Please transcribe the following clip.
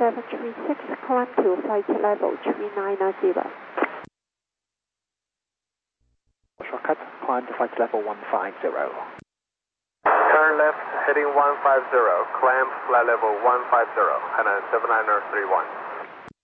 736, climb to flight level 3990. Shortcut, climb to flight level 150. Turn left, heading 150, climb flight level 150, and 7931.